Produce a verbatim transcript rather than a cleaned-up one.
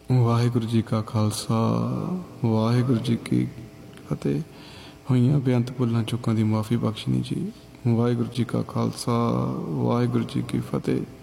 ਵਾਹਿਗੁਰੂ ਜੀ ਕਾ ਖਾਲਸਾ ਵਾਹਿਗੁਰੂ ਜੀ ਕੀ ਫਤਿਹ। ਹੋਈਆਂ ਬੇਅੰਤ ਭੁੱਲਾਂ ਚੁੱਕਾਂ ਦੀ ਮਾफ़ੀ ਬਖਸ਼ਣੀ ਜੀ। ਵਾਹਿਗੁਰੂ ਜੀ ਕਾ ਖਾਲਸਾ ਵਾਹਿਗੁਰੂ ਜੀ ਕੀ ਫਤਿਹ।